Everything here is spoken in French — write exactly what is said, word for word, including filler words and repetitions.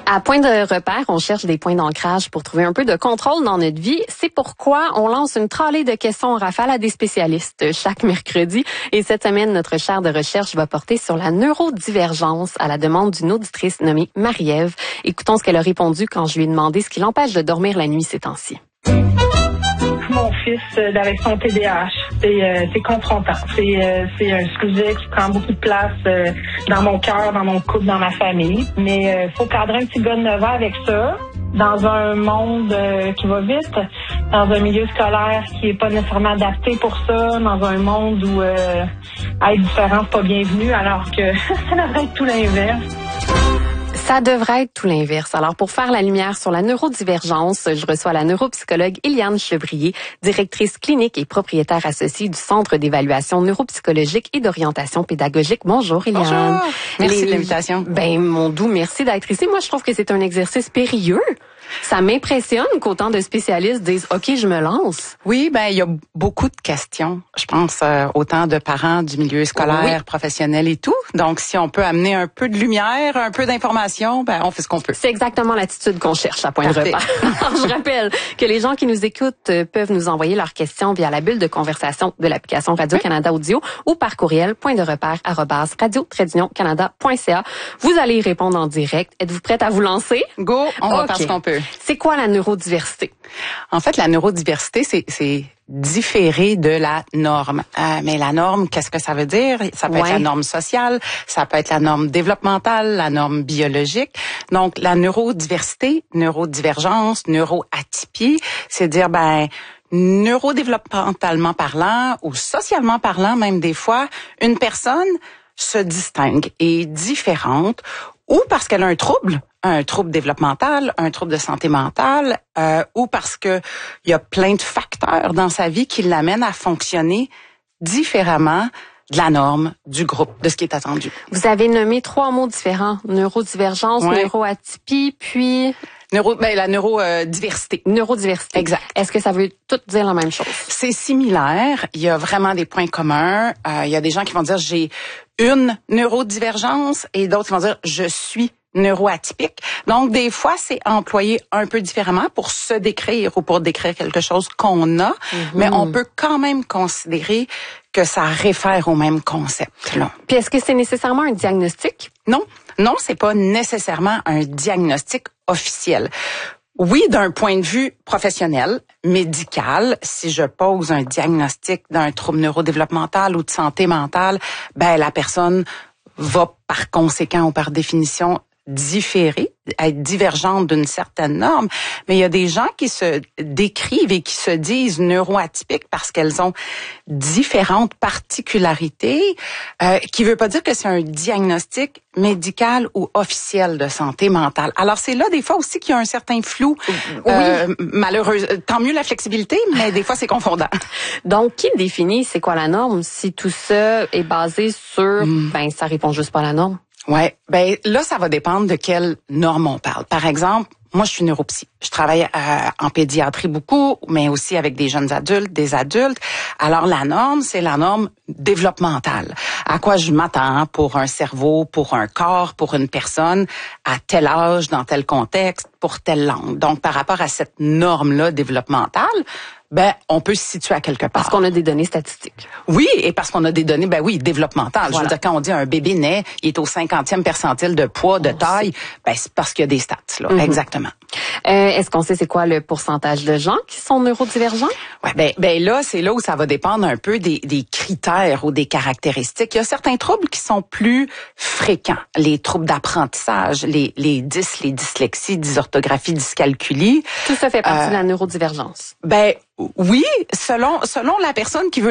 À Point de repère, on cherche des points d'ancrage pour trouver un peu de contrôle dans notre vie. C'est pourquoi on lance une tralée de questions en rafale à des spécialistes chaque mercredi. Et cette semaine, notre chaire de recherche va porter sur la neurodivergence à la demande d'une auditrice nommée Marie-Ève. Écoutons ce qu'elle a répondu quand je lui ai demandé ce qui l'empêche de dormir la nuit ces temps-ci. Mon fils, euh, avec son T D A H, c'est, euh, c'est confrontant. C'est, euh, c'est un sujet qui prend beaucoup de place euh, dans mon cœur, dans mon couple, dans ma famille. Mais il euh, faut cadrer un petit gars de neuf ans avec ça, dans un monde euh, qui va vite, dans un milieu scolaire qui est pas nécessairement adapté pour ça, dans un monde où euh, être différent, c'est pas bienvenu, alors que ça devrait être tout l'inverse. Ça devrait être tout l'inverse. Alors, pour faire la lumière sur la neurodivergence, je reçois la neuropsychologue Iliane Chevrier, directrice clinique et propriétaire associée du Centre d'évaluation neuropsychologique et d'orientation pédagogique. Bonjour, Iliane. Bonjour. Merci Les, de l'invitation. Ben, mon doux, merci d'être ici. Moi, je trouve que c'est un exercice périlleux. Ça m'impressionne qu'autant de spécialistes disent « OK, je me lance ». Oui, ben il y a beaucoup de questions. Je pense euh, autant de parents du milieu scolaire, oui. professionnel et tout. Donc, si on peut amener un peu de lumière, un peu d'information, ben on fait ce qu'on peut. C'est exactement l'attitude qu'on cherche à Point Parfait. de repère. Alors, je rappelle que les gens qui nous écoutent peuvent nous envoyer leurs questions via la bulle de conversation de l'application Radio-Canada Audio ou par courriel point de repère arobase radio tiret union canada point c a. Vous allez y répondre en direct. Êtes-vous prête à vous lancer? Go, on va OK. faire ce qu'on peut. C'est quoi la neurodiversité? En fait, la neurodiversité, c'est, c'est différer de la norme. Euh, mais la norme, qu'est-ce que ça veut dire? Ça peut Ouais. être la norme sociale, ça peut être la norme développementale, la norme biologique. Donc, la neurodiversité, neurodivergence, neuroatypie, c'est dire, ben, neurodéveloppemental parlant ou socialement parlant, même des fois, une personne se distingue, est différente ou parce qu'elle a un trouble, un trouble développemental, un trouble de santé mentale, euh, ou parce que il y a plein de facteurs dans sa vie qui l'amènent à fonctionner différemment de la norme, du groupe, de ce qui est attendu. Vous avez nommé trois mots différents. Neurodivergence, Ouais. neuroatypie, puis Neuro, ben, la neurodiversité. neurodiversité. Exact. Est-ce que ça veut tout dire la même chose? C'est similaire. Il y a vraiment des points communs. Euh, il y a des gens qui vont dire j'ai une neurodivergence et d'autres qui vont dire je suis neuroatypique. Donc, des fois, c'est employé un peu différemment pour se décrire ou pour décrire quelque chose qu'on a, Mm-hmm. mais on peut quand même considérer que ça réfère au même concept. Là. Puis est-ce que c'est nécessairement un diagnostic? Non, non, c'est pas nécessairement un diagnostic officiel. Oui, d'un point de vue professionnel, médical, si je pose un diagnostic d'un trouble neurodéveloppemental ou de santé mentale, ben la personne va par conséquent ou par définition différer, être divergente d'une certaine norme, mais il y a des gens qui se décrivent et qui se disent neuroatypiques parce qu'elles ont différentes particularités, euh, qui veut pas dire que c'est un diagnostic médical ou officiel de santé mentale. Alors c'est là des fois aussi qu'il y a un certain flou. Euh, malheureusement, tant mieux la flexibilité, mais des fois c'est confondant. Donc, qui définit c'est quoi la norme si tout ça est basé sur, Mm. ben, ça répond juste pas à la norme? Ouais, ben là ça va dépendre de quelle norme on parle. Par exemple, moi je suis neuropsy. Je travaille euh, en pédiatrie beaucoup, mais aussi avec des jeunes adultes, des adultes. Alors la norme, c'est la norme développementale. À quoi je m'attends pour un cerveau, pour un corps, pour une personne à tel âge, dans tel contexte, pour telle langue. Donc par rapport à cette norme-là développementale, ben on peut se situer à quelque part. Parce qu'on a des données statistiques. Oui, et parce qu'on a des données, ben oui, développementales. Voilà. Je veux dire, quand on dit un bébé naît, il est au cinquantième percentile de poids, de On taille, ben c'est parce qu'il y a des stats, là. Mhm. Exactement. Euh, est-ce qu'on sait c'est quoi le pourcentage de gens qui sont neurodivergents? Ouais, ben, ben là, c'est là où ça va dépendre un peu des, des critères ou des caractéristiques. Il y a certains troubles qui sont plus fréquents. Les troubles d'apprentissage, les, les dys, les dyslexies, dysorthographie, dyscalculie. Tout ça fait partie Euh, de la neurodivergence. Ben oui, selon selon la personne qui veut